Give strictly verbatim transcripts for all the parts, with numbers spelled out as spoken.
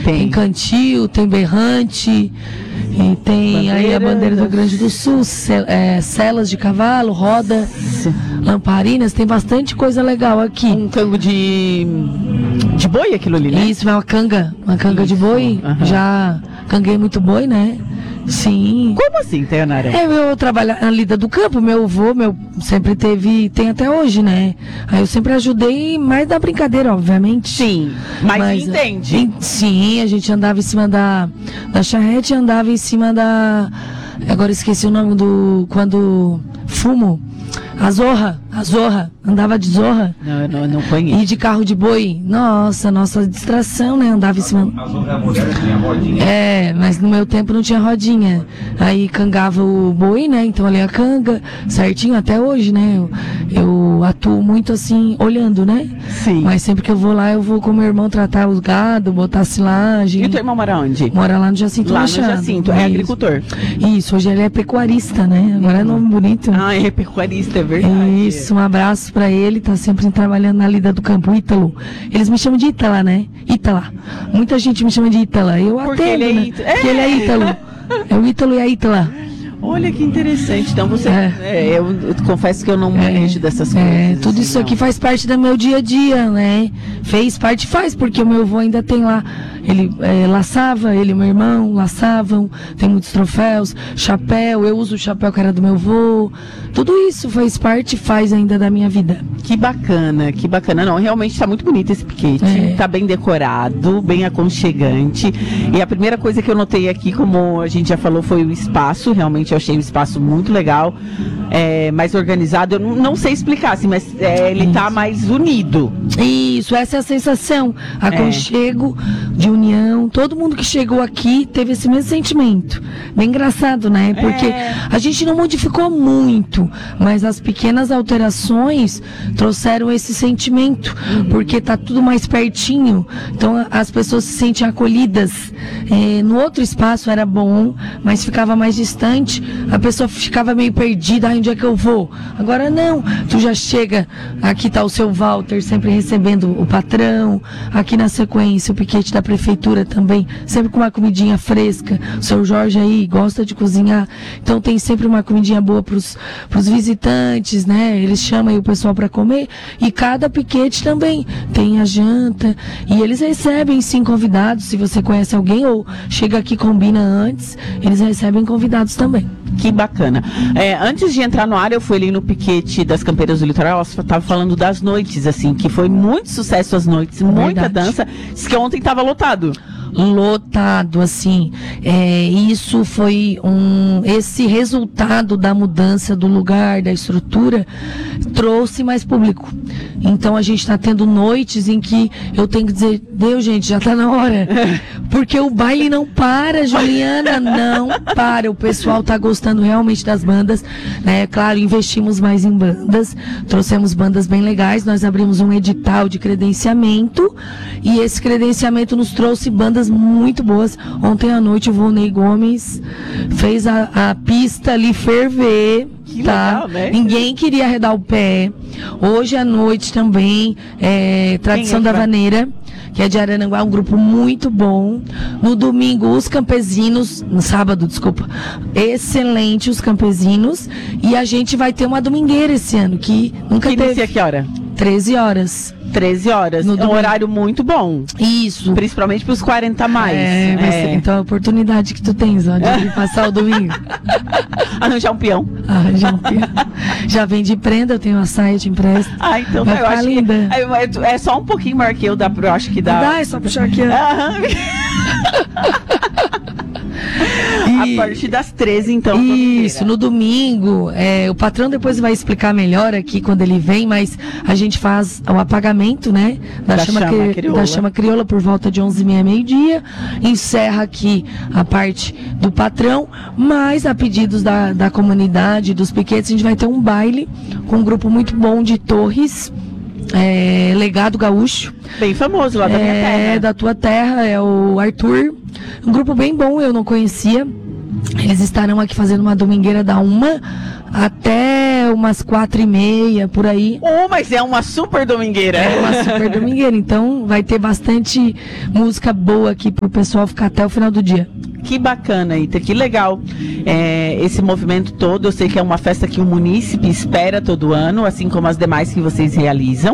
Tem, tem cantil, tem berrante, e tem bandeira, aí a bandeira do Rio Grande do Sul, ce, é, celas de cavalo, roda, sim, lamparinas, tem bastante coisa legal aqui. Um cango de, de boi aquilo ali, né? Isso, é uma canga, uma canga Isso. de boi, uhum. Já canguei muito boi, né? Sim. Como assim, Tayanara? É, eu trabalho na lida do campo, meu avô, meu, sempre teve, tem até hoje, né? Aí eu sempre ajudei, mais da brincadeira, obviamente. Sim, mas, mas entende. Em, sim, a gente andava em cima da, da charrete, andava em cima da, agora esqueci o nome do, quando fumo, a zorra, a zorra, andava de zorra. Não, eu não, não conheço. E de carro de boi. Nossa, nossa distração, né? Andava em cima. A zorra moderna tinha rodinha. É, mas no meu tempo não tinha rodinha. Aí cangava o boi, né? Então ali a canga, certinho até hoje, né? Eu, eu atuo muito assim, olhando, né? Sim. Mas sempre que eu vou lá, eu vou com meu irmão tratar os gado, botar silagem. E o teu irmão mora onde? Mora lá no Jacinto Lá Machado. no Jacinto, é agricultor. Isso, hoje ele é pecuarista, né? Agora é nome bonito. Ah, é pecuarista, é verdade. Isso, um abraço pra ele, tá sempre trabalhando na lida do campo, Ítalo. Eles me chamam de Ítala, né? Ítala. Muita gente me chama de Ítala. Eu Porque atendo, ele é né? Ítalo. Porque ele é Ítalo. É o Ítalo e a Ítala. Olha que interessante. Então você. É. É, eu, eu confesso que eu não manejo é, dessas coisas. É, tudo assim, isso não. aqui faz parte do meu dia a dia, né? Fez parte, faz, porque o meu avô ainda tem lá. Ele é, laçava, ele e meu irmão laçavam, tem muitos troféus, chapéu, eu uso o chapéu que era do meu avô. Tudo isso faz parte, faz ainda da minha vida. Que bacana, que bacana. Não, realmente está muito bonito esse piquete. É. Tá bem decorado, bem aconchegante. E a primeira coisa que eu notei aqui, como a gente já falou, foi o espaço. Realmente eu achei o espaço muito legal, é, mais organizado. Eu não, não sei explicar, assim, mas é, ele tá mais unido. Isso, essa é a sensação. Aconchego, é. de união. Todo mundo que chegou aqui teve esse mesmo sentimento. Bem engraçado, né? Porque é. a gente não modificou muito, mas as pequenas alterações trouxeram esse sentimento, uhum. porque tá tudo mais pertinho. Então as pessoas se sentem acolhidas. É, no outro espaço era bom, mas ficava mais distante. A pessoa ficava meio perdida. Ah, onde é que eu vou? Agora não. Tu já chega, aqui tá o seu Walter sempre recebendo o patrão. Aqui na sequência o piquete da prefeitura também, sempre com uma comidinha fresca. O seu Jorge aí gosta de cozinhar, então tem sempre uma comidinha boa pros, pros visitantes, né? Eles chamam aí o pessoal para comer, e cada piquete também tem a janta, e eles recebem sim convidados. Se você conhece alguém ou chega aqui, combina antes, eles recebem convidados também. Que bacana. É, antes de entrar no ar, eu fui ali no piquete das Campeiras do Litoral, ela estava falando das noites, assim, que foi muito sucesso as noites, muita Verdade. dança. Diz que ontem estava lotado. Lotado, assim, é, isso foi um, esse resultado da mudança do lugar, da estrutura, trouxe mais público. Então a gente está tendo noites em que eu tenho que dizer, Deus, gente, já está na hora, porque o baile não para, Juliana, não para, o pessoal está gostando realmente das bandas, né? Claro, investimos mais em bandas, trouxemos bandas bem legais, nós abrimos um edital de credenciamento, e esse credenciamento nos trouxe bandas muito boas. Ontem à noite o Volney Gomes fez a, a pista ali ferver. Que tá? legal, né? Ninguém queria arredar o pé. Hoje à noite também, é, Tradição é da vai? Vaneira, que é de Araranguá, um grupo muito bom. No domingo, os Campesinos, no sábado, desculpa, excelente os Campesinos. E a gente vai ter uma domingueira esse ano, que nunca que teve. Inicia que hora? treze horas. treze horas. No é um domingo. horário muito bom. Isso. Principalmente para os quarenta a mais. É, vai ser, então a oportunidade que tu tens, ó, de passar o domingo. Arranjar um peão. Arranjar um peão. Já vendi prenda, eu tenho uma saia, te empresto. Ah, então vai eu ficar acho linda. que é, é só um pouquinho maior que eu, dá, eu acho que dá. Dá, é só puxar aqui. Aham. A partir das treze, então. Isso, no domingo, é, o patrão depois vai explicar melhor aqui quando ele vem, mas a gente faz o apagamento, né, da, Da chama, chama cri, crioula. da chama crioula por volta de onze e meia, meio-dia, encerra aqui a parte do patrão, mas a pedidos da, da comunidade, dos piquetes, a gente vai ter um baile com um grupo muito bom de Torres, é, Legado Gaúcho. Bem famoso lá da minha terra. É, da tua terra, é o Arthur. Um grupo bem bom, eu não conhecia. Eles estarão aqui fazendo uma domingueira da uma até umas quatro e meia, por aí. Oh, mas é uma super domingueira. É uma super domingueira, então vai ter bastante música boa aqui pro pessoal ficar até o final do dia. Que bacana, Ita, que legal é, esse movimento todo. Eu sei que é uma festa que o munícipe espera todo ano, assim como as demais que vocês realizam.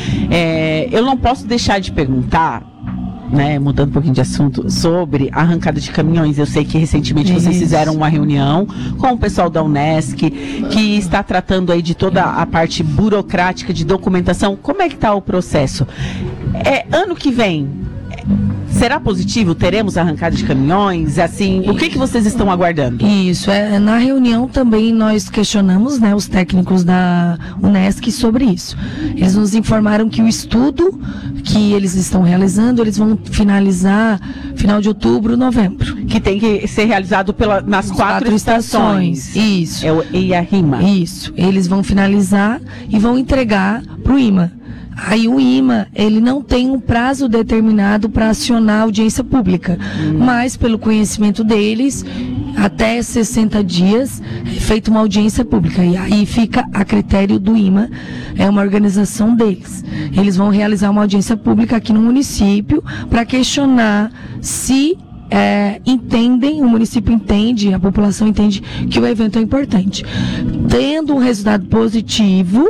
É, eu não posso deixar de perguntar, né, mudando um pouquinho de assunto, sobre a arrancada de caminhões. Eu sei que recentemente Isso. vocês fizeram uma reunião com o pessoal da Unesc, que está tratando aí de toda a parte burocrática de documentação. Como é que está o processo? É, ano que vem, será positivo? Teremos arrancada de caminhões? Assim, o que que vocês estão aguardando? Isso, é, na reunião também nós questionamos, né, os técnicos da Unesc sobre isso. Eles nos informaram que o estudo que eles estão realizando, eles vão finalizar final de outubro, novembro. Que tem que ser realizado pela, nas quatro, Quatro estações. estações. Isso. É o E I A RIMA. Isso. Eles vão finalizar e vão entregar para o I M A. Aí o I M A, ele não tem um prazo determinado para acionar a audiência pública, hum. mas pelo conhecimento deles, até sessenta dias é feita uma audiência pública, e aí fica a critério do I M A, é uma organização deles. Eles vão realizar uma audiência pública aqui no município para questionar se É, entendem, o município entende, a população entende que o evento é importante. Tendo um resultado positivo,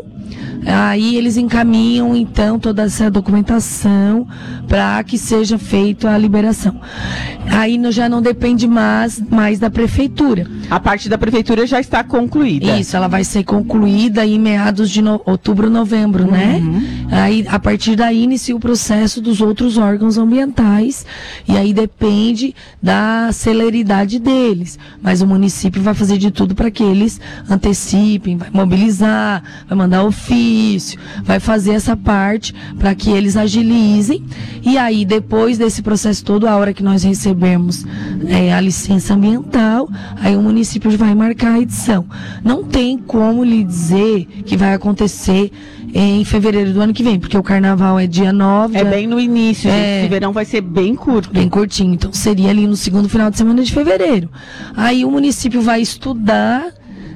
aí eles encaminham então toda essa documentação para que seja feita a liberação. Aí no, já não depende mais, mais da prefeitura. A parte da prefeitura já está concluída. Isso, ela vai ser concluída em meados de no, outubro, novembro, uhum. né? Aí, a partir daí, inicia o processo dos outros órgãos ambientais, e aí depende da celeridade deles. Mas o município vai fazer de tudo para que eles antecipem, vai mobilizar, vai mandar ofício, vai fazer essa parte para que eles agilizem. E aí, depois desse processo todo, a hora que nós recebemos é, a licença ambiental, aí o município vai marcar a edição. Não tem como lhe dizer que vai acontecer em fevereiro do ano que vem, porque o carnaval é dia nove. É dia... bem no início, é... esse verão vai ser bem curto. Bem curtinho, então seria ali no segundo final de semana de fevereiro. Aí o município vai estudar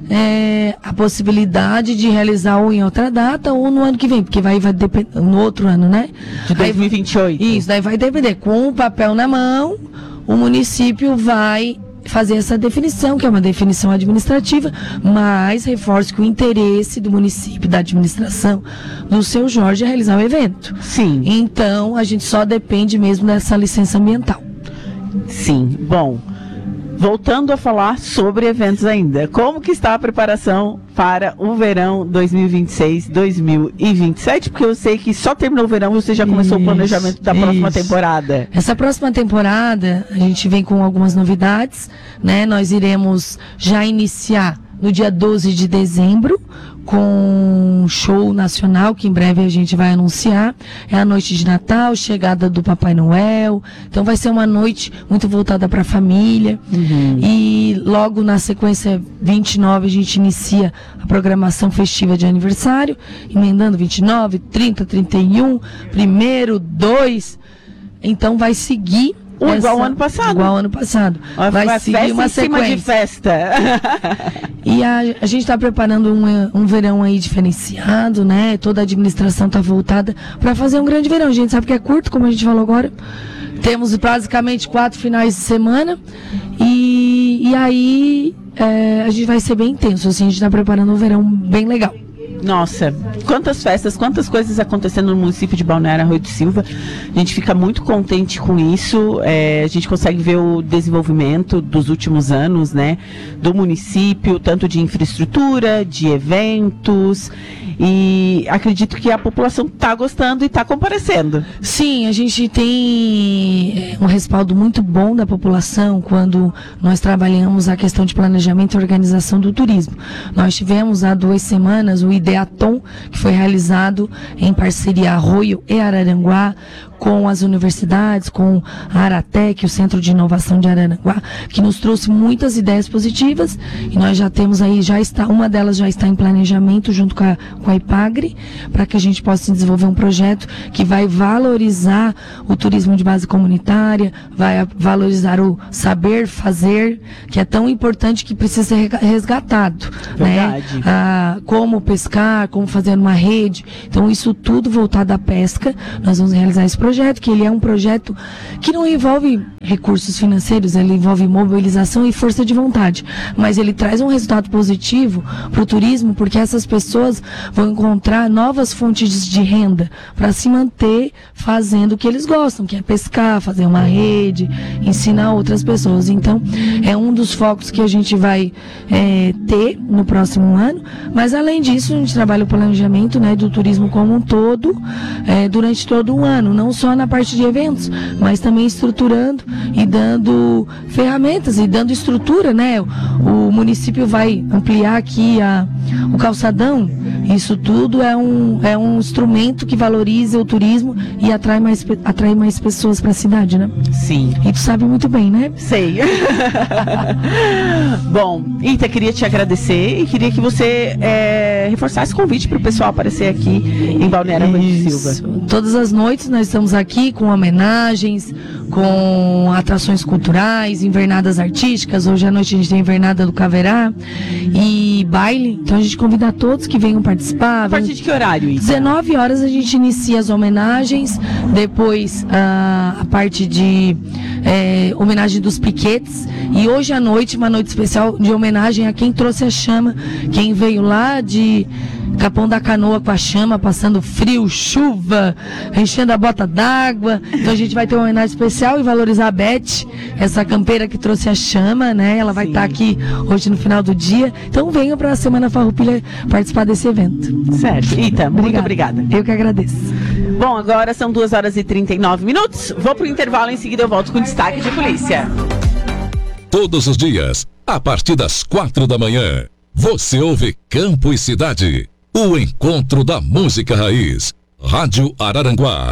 é, a possibilidade de realizar ou em outra data ou no ano que vem, porque vai, vai depender, no outro ano, né? De dois mil e vinte e oito. Isso, daí vai depender. Com o papel na mão, o município vai fazer essa definição, que é uma definição administrativa, mas reforço que o interesse do município, da administração, do seu Jorge é realizar o evento. Sim. Então, a gente só depende mesmo dessa licença ambiental. Sim. Bom, voltando a falar sobre eventos ainda, como que está a preparação para o verão dois mil e vinte e seis, dois mil e vinte e sete? Porque eu sei que só terminou o verão e você já começou isso, o planejamento da próxima isso. temporada. Essa próxima temporada, a gente vem com algumas novidades, né? Nós iremos já iniciar no dia doze de dezembro, com um show nacional, que em breve a gente vai anunciar. É a noite de Natal, chegada do Papai Noel. Então vai ser uma noite muito voltada para a família. Uhum. E logo na sequência, vinte e nove, a gente inicia a programação festiva de aniversário, emendando vinte e nove, trinta, trinta e um, primeiro, dois. Então vai seguir. Uh, essa, igual ano passado. Igual ano passado. Uma, vai uma seguir uma em sequência. Cima de festa. E a, a gente está preparando um, um verão aí diferenciado, né? Toda a administração está voltada para fazer um grande verão. A gente sabe que é curto, como a gente falou agora. Temos basicamente quatro finais de semana. E, e aí é, a gente vai ser bem intenso. Assim, a gente está preparando um verão bem legal. Nossa, quantas festas, quantas coisas acontecendo no município de Balneário Arroio do Silva. A gente fica muito contente com isso. É, a gente consegue ver o desenvolvimento dos últimos anos, né, do município, tanto de infraestrutura, de eventos. E acredito que a população está gostando e está comparecendo. Sim, a gente tem um respaldo muito bom da população quando nós trabalhamos a questão de planejamento e organização do turismo. Nós tivemos há duas semanas o Ideaton, que foi realizado em parceria Arroio e Araranguá, com as universidades, com a Aratec, o Centro de Inovação de Araranguá, que nos trouxe muitas ideias positivas, e nós já temos aí, já está, uma delas já está em planejamento junto com a, com a IPAGRE, para que a gente possa desenvolver um projeto que vai valorizar o turismo de base comunitária, pecuária, vai valorizar o saber fazer, que é tão importante, que precisa ser resgatado, né? Ah, como pescar, como fazer uma rede. Então, isso tudo voltado à pesca, nós vamos realizar esse projeto, que ele é um projeto que não envolve recursos financeiros, ele envolve mobilização e força de vontade, mas ele traz um resultado positivo para o turismo, porque essas pessoas vão encontrar novas fontes de renda para se manter fazendo o que eles gostam, que é pescar, fazer uma rede, ensinar outras pessoas. Então, é um dos focos que a gente vai é, ter no próximo ano, mas além disso, a gente trabalha o planejamento, né, do turismo como um todo, é, durante todo o ano, não só na parte de eventos, mas também estruturando e dando ferramentas e dando estrutura, né? O, o município vai ampliar aqui a, o calçadão. Isso tudo é um, é um instrumento que valoriza o turismo e atrai mais, atrai mais pessoas para a cidade, né? Sim. E tu sabe muito bem, né? Sei. Bom, Ita, queria te agradecer e queria que você é, reforçasse o convite para o pessoal aparecer aqui em Balneário Rui Silva. Todas as noites nós estamos aqui com homenagens, com atrações culturais, invernadas artísticas. Hoje à noite a gente tem a invernada do Caverá e baile. Então a gente convida a todos que venham participar. A partir de que horário, Ita? dezenove horas a gente inicia as homenagens, depois a, a parte de é, homenagem dos piquetes, e hoje à noite uma noite especial de homenagem a quem trouxe a chama, quem veio lá de Capão da Canoa com a chama, passando frio, chuva, enchendo a bota d'água. Então a gente vai ter uma homenagem especial e valorizar a Beth, essa campeira que trouxe a chama, né? Ela vai estar aqui hoje no final do dia. Então venham para a Semana Farroupilha participar desse evento. Certo. Ita, muito obrigada. Eu que agradeço. Bom, agora são duas horas e trinta e nove minutos. Vou pro intervalo, em seguida eu volto com destaque de polícia. Todos os dias, a partir das quatro da manhã, você ouve Campo e Cidade. O encontro da música raiz. Rádio Araranguá.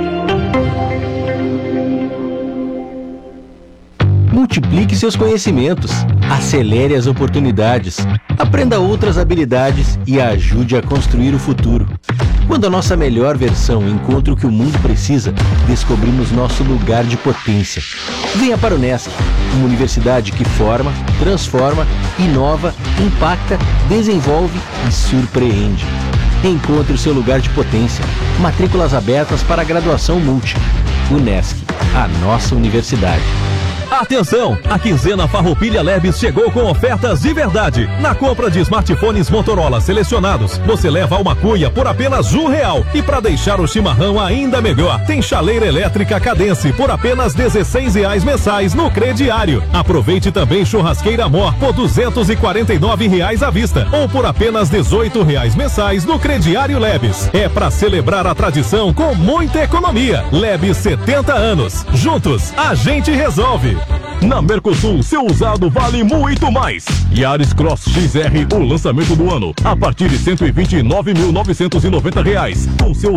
Multiplique seus conhecimentos, acelere as oportunidades, aprenda outras habilidades e ajude a construir o futuro. Quando a nossa melhor versão encontra o que o mundo precisa, descobrimos nosso lugar de potência. Venha para o Unesc, uma universidade que forma, transforma, inova, impacta, desenvolve e surpreende. Encontre o seu lugar de potência. Matrículas abertas para a graduação multi. Unesc, a nossa universidade. Atenção! A quinzena Farroupilha Labs chegou com ofertas de verdade. Na compra de smartphones Motorola selecionados, você leva uma cuia por apenas um real. E para deixar o chimarrão ainda melhor, tem chaleira elétrica Cadence por apenas dezesseis reais mensais no crediário. Aproveite também churrasqueira Mor por duzentos e quarenta e nove reais à vista ou por apenas dezoito reais mensais no crediário Labs. É para celebrar a tradição com muita economia. Labs setenta anos. Juntos, a gente resolve. Na Mercosul, seu usado vale muito mais. Yaris Cross X R, o lançamento do ano, a partir de cento e vinte e nove mil novecentos e noventa reais. Com seu